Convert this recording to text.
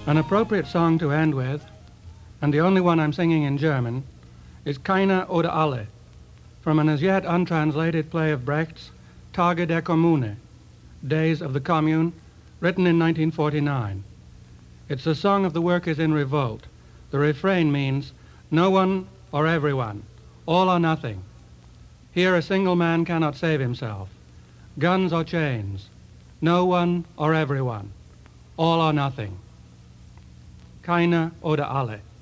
An appropriate song to end with, and the only one I'm singing in German, is Keine oder alle, from an as yet untranslated play of Brecht's Tage der Kommune, Days of the Commune, written in 1949. It's a song of the workers in revolt. The refrain means, no one or everyone, all or nothing. Here a single man cannot save himself. Guns or chains, no one or everyone, all or nothing. Keine oder alle.